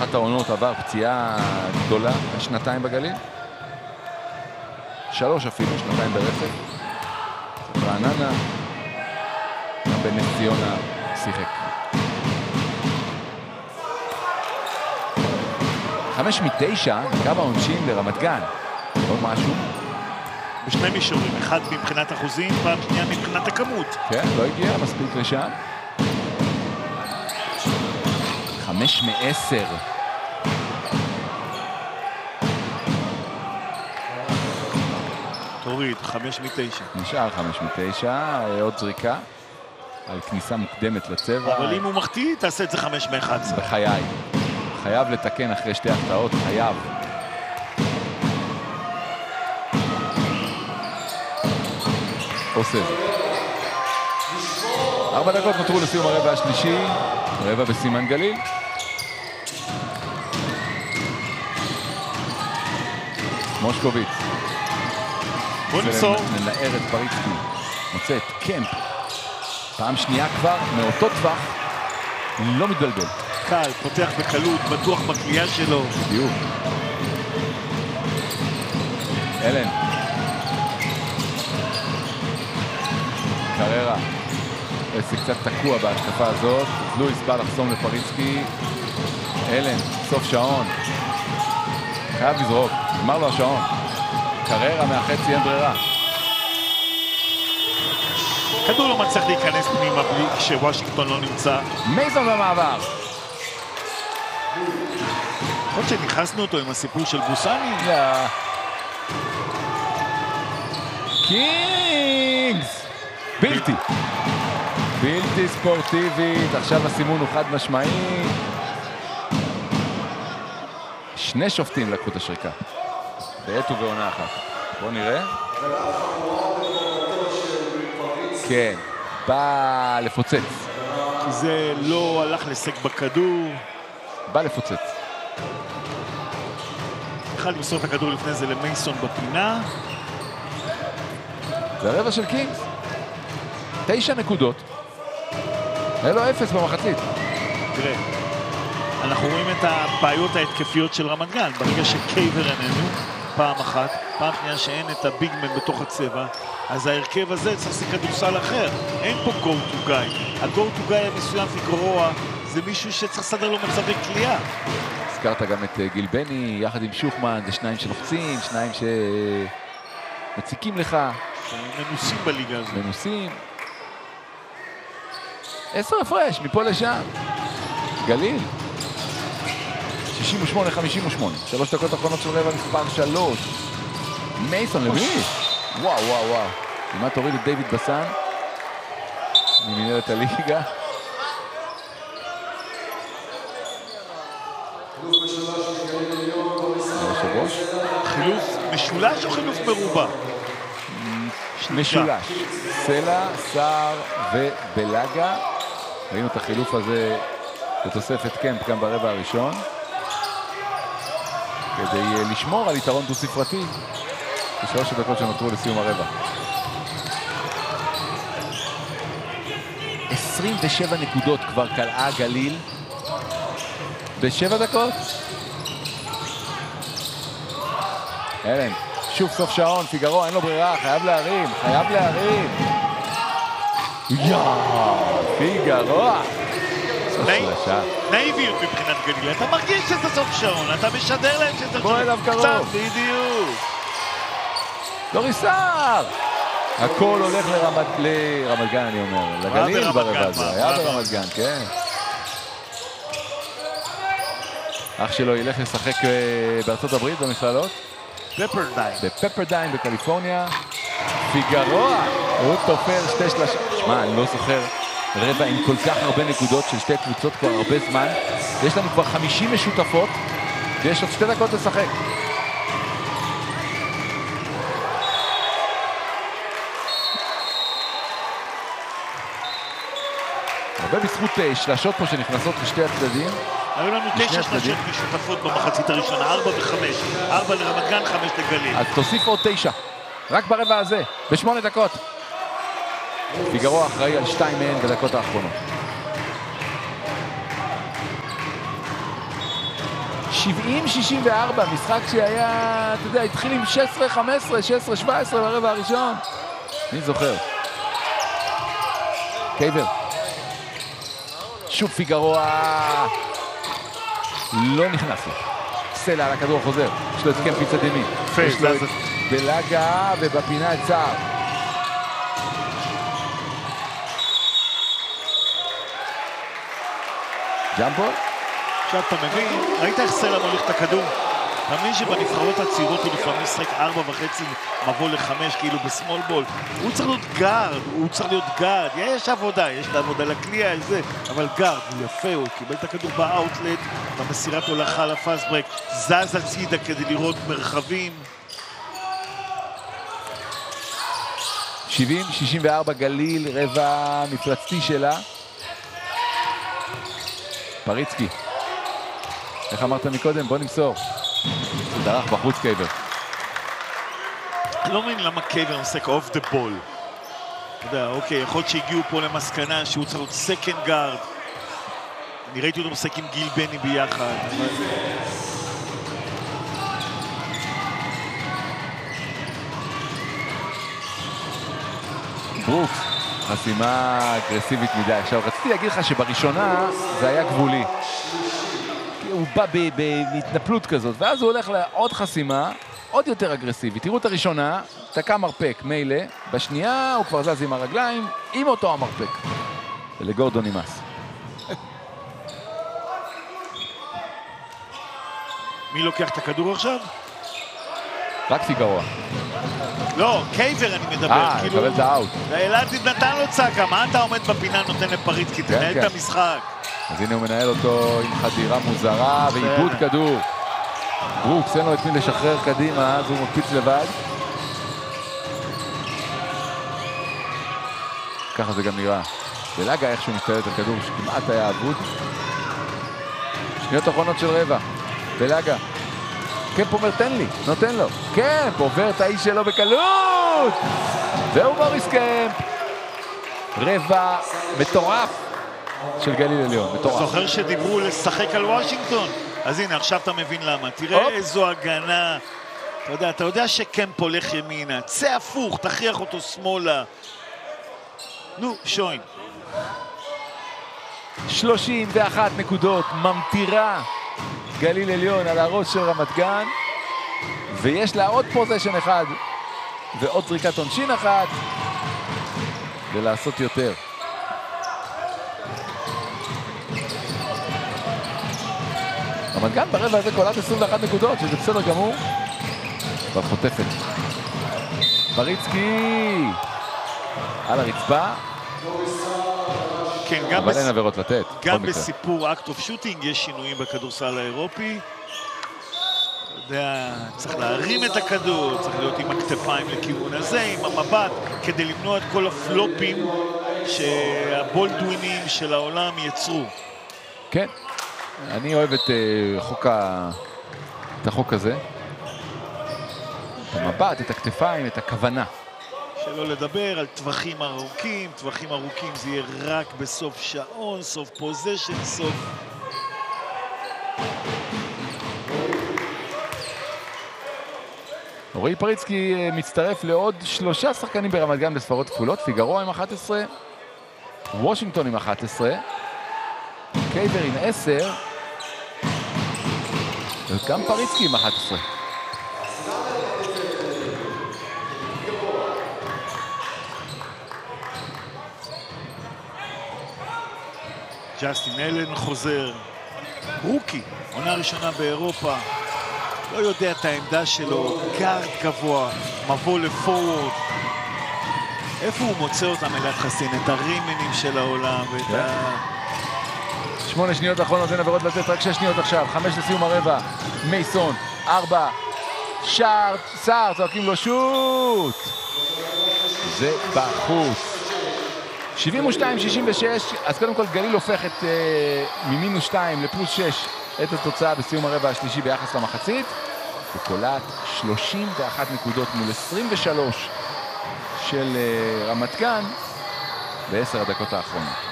באחת העונות עבר פציעה גדולה, שנתיים בגליל. 3 אפילו, שנתיים ברצף. רעננה, גם בנס ציונה שיחק. 5 מ-9, קו העונשין לרמת גן. עוד משהו? בשני מישורים, אחד מבחינת אחוזים, פעם שנייה מבחינת הכמות. כן, לא הגיע מספיק לשם. 5 מ-10. תוריד, 5 מ-9. נשאר 5 מ-9, עוד זריקה על כניסה מוקדמת לצבע. אבל אם הוא מחטיא, תעשה את זה 5 מ-11. בחיי. חייב לתקן אחרי 2 החטאות, חייב. עושה זה. 4 דקות נותרו לסיום הרבע השלישי, רבע בסימן גליל. מושקוביץ. בוא נמסור. ננער את פריצקי. מוצא את קמפ. פעם שנייה כבר, מאותו טווח. לא מתבלבל. קל, פותח בקלות, בטוח בקליעה שלו. בדיוק. אלן. קררה. עסק קצת תקוע בהתקפה הזאת. לואיס בא לחסום לפריצקי. אלן, סוף שעון. חייב לזרוק. אמר לו השעון. קררה מהחצי, אין ברירה. כדור לא מצליח להיכנס פנימה בלי כשוושינגטון לא נמצא. מייסון במעבר. יכול שנכנסנו אותו עם הסיפור של בוסני? קינגס! בלתי ספורטיבית, עכשיו הסימון הוא חד משמעי. 2 שופטים לקחו את השריקה. בעת ובעונה אחת. בואו נראה. כן, בא לפוצץ. כי זה לא הלך לסק בכדור. בא לפוצץ. אחד למסור את הכדור לפני זה למייסון בפינה. זה הרבע של קינגס. 9 נקודות. היה לו 0 במחצית. תראה, אנחנו רואים את הבעיות ההתקפיות של רמת גן. ברגע שקייבר איננו, פעם אחת, פעם שנייה שאין את הביגמן בתוך הצבע, אז ההרכב הזה צריך לעשות כדורסל אחר. אין פה go to guy. ה-go to guy המסוים פיגרואה זה מישהו שצריך לסדר לו מצבי קליעה. הזכרת גם את גיל בני, יחד עם שוחמן, זה 2 שלוחצים, 2 שמציקים לך. מנוסים בליגה הזאת. מנוסים. 10 הפרש, מפה לשם. גליל. 68-58. 3 דקות אחרונות של רבע מספר 3. מייסון למי? וואו. כמעט תוריד את דיוויד בסן. ממנהלת הליגה. חילוף משולש או חילוף מרובע? משולש. סלע, סער ובלגה. ראינו את החילוף הזה בתוספת קמפ גם ברבע הראשון. כדי לשמור על יתרון דו-ספרתי. 3 דקות שנותרו לסיום הרבע. 27 נקודות כבר קלעה גליל. ב7 דקות. אלן, שוב סוף שעון, פיגרו, אין לו ברירה, חייב להרים. פיגרו. נאיביות מבחינת גליל, אתה מרגיש שזה סוף שעון, אתה משדר להם שזה בוא אליו קרוב. בדיוק. דורי סער. הכל הולך לרמת גן, אני אומר. לגליל ברבע הזה, היה ברמת גן, כן. אח שלו ילך לשחק בארצות הברית במכללות. בפפרדיין בקליפורניה. פיגרו, הוא תופר 2 שלשות. שמע, אני לא זוכר רבע עם כל כך הרבה נקודות של 2 קבוצות כבר הרבה זמן. יש לנו כבר 50 משותפות, ויש עוד 2 דקות לשחק. הרבה בזכות שלשות פה שנכנסות לשתי הצדדים. היו לנו 9 שלשות משותפות במחצית הראשונה, 4 ו-5. 4 לרמת גן, 5 לגליל. אז תוסיף עוד 9. רק ברבע הזה, ב8 דקות. פיגרו אחראי על 2 מהן בדקות האחרונות. 70-64, משחק שהיה, אתה יודע, התחיל עם 16-15, 16-17 ברבע הראשון. מי זוכר? קייבר. שוב פיגרואה. לא נכנס לו. סלע על הכדור חוזר. יש לו את קמפי צד ימין. יש לו את בלגה ובפינה את צער. ג'אמפול? עכשיו אתה מבין, ראית איך סלע מוליך את הכדור? אתה מבין שבנבחרות הצעירות הוא לפעמים משחק 4.5 מבוא ל5 כאילו בסמול בול. הוא צריך להיות גארד, הוא צריך להיות גארד. יש עבודה, יש לעבודה לקליעה, זה, אבל גארד, הוא יפה, הוא קיבל את הכדור באוטלט, במסירת הולכה לפאסט ברק, זז הצידה כדי לראות מרחבים. 70-64 גליל, רבע מפלצתי שלה. פריצקי. איך אמרת מקודם? בוא נמסור. זה דרך בחוץ קייבר. אני לא מבין למה קייבר משחק אוף דה בול. אתה יודע, אוקיי, יכול להיות שהגיעו פה למסקנה שהוא צריך להיות סקנד גארד. אני ראיתי אותו משחק עם גיל בני ביחד. ברוקס, חסימה אגרסיבית מדי. עכשיו, רציתי להגיד לך שבראשונה זה היה גבולי. הוא בא בהתנפלות כזאת, ואז הוא הולך לעוד חסימה, עוד יותר אגרסיבית. תראו את הראשונה, תקע מרפק, מילא. בשנייה הוא כבר זז עם הרגליים, עם אותו המרפק. ולגורדון נמאס. מי לוקח את הכדור עכשיו? רק פיגרואה. לא, קייבר אני מדבר. מקבל את האוט. אלעד נתן לו צעקה, מה אתה עומד בפינה נותן לפריצקי? תנהל את המשחק. אז הנה הוא מנהל אותו עם חדירה מוזרה ועיבוד כדור. ברוקס, אין לו את מי לשחרר קדימה, אז הוא מקפיץ לבד. ככה זה גם נראה. בלגה איכשהו משתלט על כדור שכמעט היה אבוד. שניות אחרונות של רבע. בלגה. קמפ אומר תן לי, נותן לו. קמפ עובר את האיש שלו בקלות. זהו מוריס קמפ. רבע מטורף של גליל עליון, מטורף. זוכר שדיברו לשחק על וושינגטון? אז הנה, עכשיו אתה מבין למה. תראה איזו הגנה. אתה יודע שקמפ הולך ימינה. צא הפוך, תכריח אותו שמאלה. נו, שוין. 31 נקודות, ממטירה גליל עליון על הראש של רמת גן. ויש לה עוד פוזיישן אחד ועוד זריקת עונשין אחת ולעשות יותר. רמת גן ברבע הזה קולט 21 נקודות, שזה בסדר גמור. כבר חוטפת. פריצקי על הרצפה. כן, אבל אין עבירות לתת. גם בסיפור אקט אוף שוטינג יש שינויים בכדורסל האירופי. אתה יודע, צריך להרים את הכדור, צריך להיות עם הכתפיים לכיוון הזה, עם המבט, כדי למנוע את כל הפלופים שהבולדווינים של העולם יצרו. כן, אני אוהב את החוק הזה. את המבט, את הכתפיים, את הכוונה. שלא לדבר על טווחים ארוכים, זה יהיה רק בסוף שעון, סוף פוזיישן, סוף... רועי פריצקי מצטרף לעוד 3 שחקנים ברמת גן בספרות כפולות. פיגרואה עם 11, וושינגטון עם 11, קייבר עם 10, וגם פריצקי עם 11. ג'סטין אלן חוזר, רוקי, עונה ראשונה באירופה, לא יודע את העמדה שלו, גארד גבוה, מבוא לפורוורד. איפה הוא מוצא אותם אלעד חסין? את הרימנים של העולם ואת ה... 8 שניות אחרונות, אין עבירות לתת, רק 6 שניות עכשיו, 5 לסיום הרבע. מייסון, 4, שער, סער, צועקים לו שוט. זה בחוץ. 72-66, אז קודם כל גליל הופכת ממינוס 2 לפלוס 6 את התוצאה בסיום הרבע השלישי ביחס למחצית, וקולט 31 נקודות מול 23 של רמת גן ב10 הדקות האחרונות.